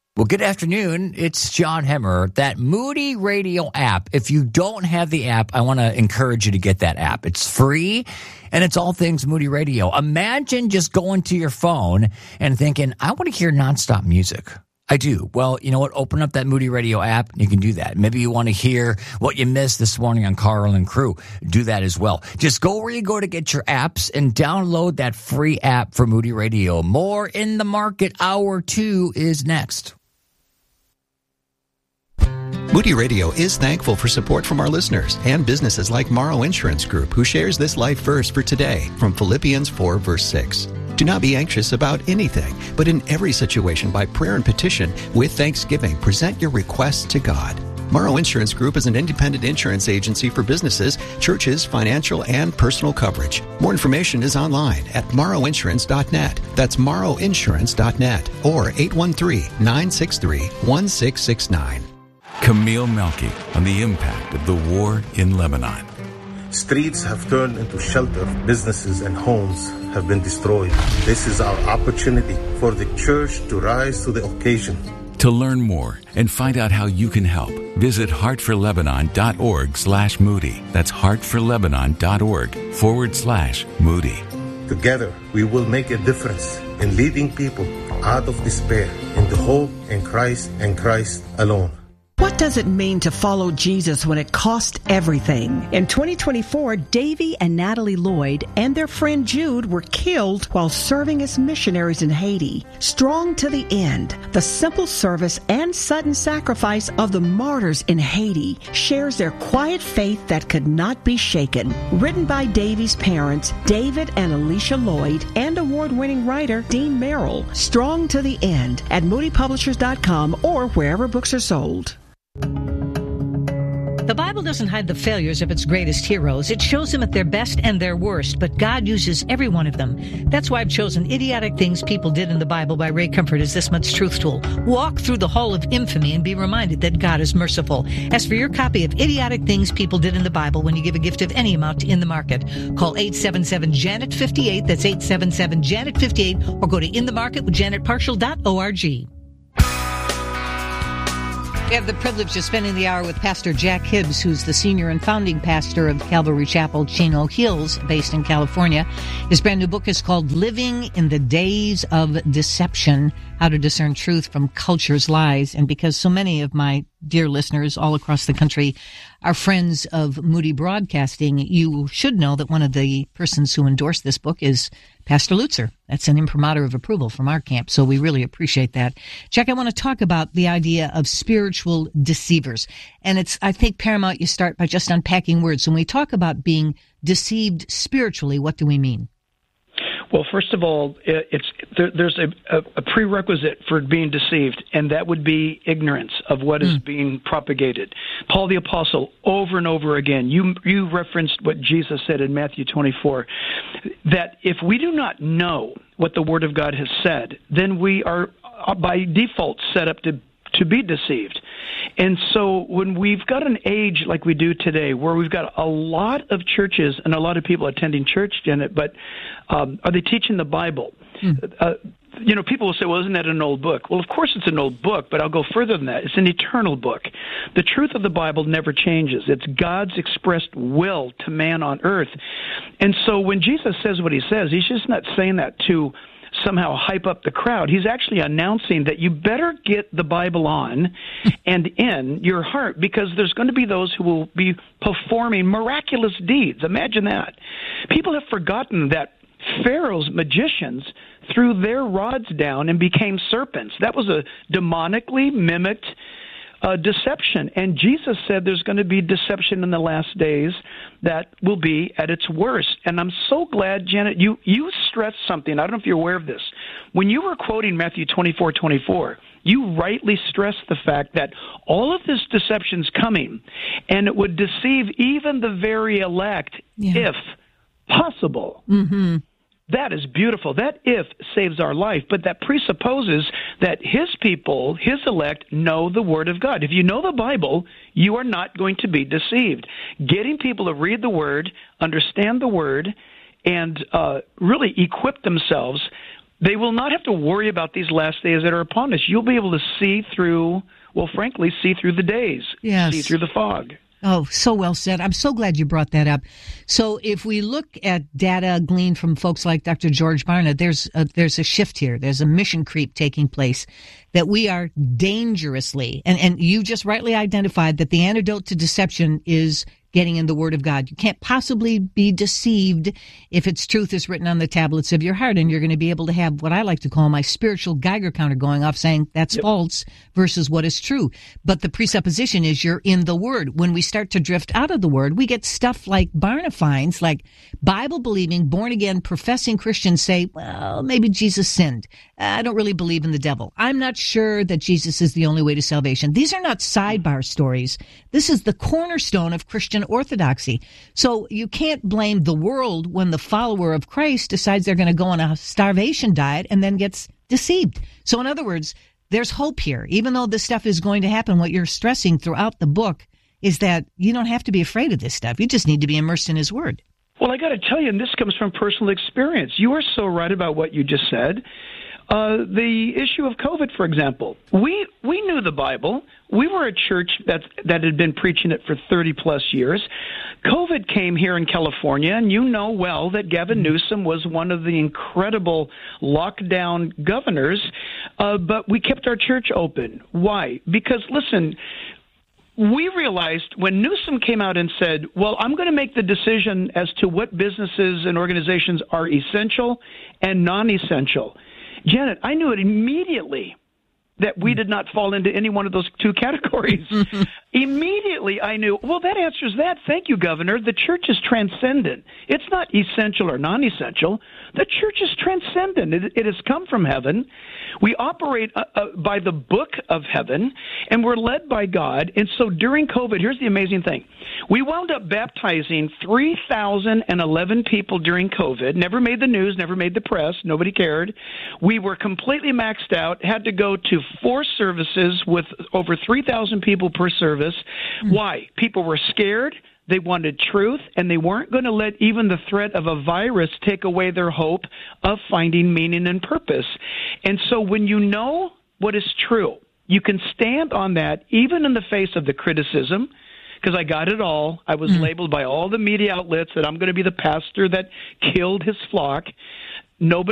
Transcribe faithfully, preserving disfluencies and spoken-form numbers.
Well, good afternoon. It's John Hemmer. That Moody Radio app, if you don't have the app, I want to encourage you to get that app. It's free, and it's all things Moody Radio. Imagine just going to your phone and thinking, I want to hear nonstop music. I do. Well, you know what? Open up that Moody Radio app. You can do that. Maybe you want to hear what you missed this morning on Carl and Crew. Do that as well. Just go where you go to get your apps and download that free app for Moody Radio. More in the market. Hour two is next. Moody Radio is thankful for support from our listeners and businesses like Morrow Insurance Group, who shares this life verse for today from Philippians four, verse six. Do not be anxious about anything, but in every situation by prayer and petition, with thanksgiving, present your requests to God. Morrow Insurance Group is an independent insurance agency for businesses, churches, financial, and personal coverage. More information is online at morrow insurance dot net. That's morrow insurance dot net or eight one three, nine six three, one six six nine. Camille Melky on the impact of the war in Lebanon. Streets have turned into shelter. Businesses and homes have been destroyed. This is our opportunity for the church to rise to the occasion. To learn more and find out how you can help, visit heartforlebanon.org slash Moody. That's heartforlebanon.org forward slash Moody. Together, we will make a difference in leading people out of despair into hope in Christ and Christ alone. What does it mean to follow Jesus when it costs everything? In twenty twenty-four, Davy and Natalie Lloyd and their friend Jude were killed while serving as missionaries in Haiti. Strong to the end, the simple service and sudden sacrifice of the martyrs in Haiti shares their quiet faith that could not be shaken. Written by Davy's parents, David and Alicia Lloyd, and award-winning writer Dean Merrill. Strong to the end at moody publishers dot com or wherever books are sold. The Bible doesn't hide the failures of its greatest heroes. It shows them at their best and their worst, but God uses every one of them. That's why I've chosen Idiotic Things People Did in the Bible by Ray Comfort as this month's truth tool. Walk through the hall of infamy and be reminded that God is merciful. As for your copy of Idiotic Things People Did in the Bible when you give a gift of any amount to In the Market, call eight seven seven, Janet fifty-eight, that's eight seven seven, Janet fifty-eight, or go to in the market with janet partial dot org. We have the privilege of spending the hour with Pastor Jack Hibbs, who's the senior and founding pastor of Calvary Chapel, Chino Hills, based in California. His brand new book is called Living in the Days of Deception, How to Discern Truth from Culture's Lies. And because so many of my dear listeners all across the country are friends of Moody Broadcasting, you should know that one of the persons who endorsed this book is Pastor Lutzer. That's an imprimatur of approval from our camp, so we really appreciate that. Jack, I want to talk about the idea of spiritual deceivers. And it's, I think, paramount you start by just unpacking words. When we talk about being deceived spiritually, what do we mean? Well, first of all, it's there, there's a, a prerequisite for being deceived, and that would be ignorance of what is mm. being propagated. Paul the Apostle, over and over again, you you referenced what Jesus said in Matthew twenty-four, that if we do not know what the Word of God has said, then we are by default set up to to be deceived. And so when we've got an age like we do today, where we've got a lot of churches and a lot of people attending church, Janet, but um, are they teaching the Bible? Mm. Uh, you know, people will say, well, isn't that an old book? Well, of course it's an old book, but I'll go further than that. It's an eternal book. The truth of the Bible never changes. It's God's expressed will to man on earth. And so when Jesus says what he says, he's just not saying that to somehow hype up the crowd. He's actually announcing that you better get the Bible on and in your heart, because there's going to be those who will be performing miraculous deeds. Imagine that. People have forgotten that Pharaoh's magicians threw their rods down and became serpents. That was a demonically mimicked uh, deception. And Jesus said there's going to be deception in the last days that will be at its worst. And I'm so glad, Janet, you, you stressed something. I don't know if you're aware of this. When you were quoting Matthew twenty-four twenty-four, you rightly stressed the fact that all of this deception's coming, and it would deceive even the very elect, yeah. if possible. Mm-hmm. That is beautiful. That if saves our life, but that presupposes that his people, his elect, know the Word of God. If you know the Bible, you are not going to be deceived. Getting people to read the Word, understand the Word, and uh, really equip themselves They will not have to worry about these last days that are upon us. You'll be able to see through, well, frankly, see through the days, yes. see through the fog. Oh, so well said. I'm so glad you brought that up. So if we look at data gleaned from folks like Doctor George Barna, there's a, there's a shift here. There's a mission creep taking place that we are dangerously, and, and you just rightly identified that the antidote to deception is getting in the Word of God. You can't possibly be deceived if its truth is written on the tablets of your heart, and you're going to be able to have what I like to call my spiritual Geiger counter going off saying that's yep. false versus what is true. But the presupposition is you're in the Word. When we start to drift out of the Word, we get stuff like Barna finds, like Bible-believing, born-again, professing Christians say, well, maybe Jesus sinned. I don't really believe in the devil. I'm not sure that Jesus is the only way to salvation. These are not sidebar stories. This is the cornerstone of Christian orthodoxy. So you can't blame the world when the follower of Christ decides they're going to go on a starvation diet and then gets deceived. So in other words, there's hope here. Even though this stuff is going to happen, what you're stressing throughout the book is that you don't have to be afraid of this stuff. You just need to be immersed in His Word. Well, I got to tell you, and this comes from personal experience. You are so right about what you just said. Uh, the issue of COVID, for example, we we knew the Bible. We were a church that that had been preaching it for thirty plus years. COVID came here in California, and you know well that Gavin Newsom was one of the incredible lockdown governors, uh, but we kept our church open. Why? Because, listen, we realized when Newsom came out and said, well, I'm going to make the decision as to what businesses and organizations are essential and non-essential. Janet, I knew it immediately that we did not fall into any one of those two categories. Immediately I knew, well, that answers that. Thank you, Governor. The church is transcendent. It's not essential or non-essential. The church is transcendent. It, it has come from heaven. We operate uh, uh, by the book of heaven, and we're led by God. And so during COVID, here's the amazing thing. We wound up baptizing three thousand eleven people during COVID. Never made the news, never made the press. Nobody cared. We were completely maxed out, had to go to four services with over three thousand people per service. Mm. Why? People were scared. They wanted truth, and they weren't going to let even the threat of a virus take away their hope of finding meaning and purpose. And so when you know what is true, you can stand on that even in the face of the criticism, because I got it all. I was mm. labeled by all the media outlets that I'm going to be the pastor that killed his flock. Nobody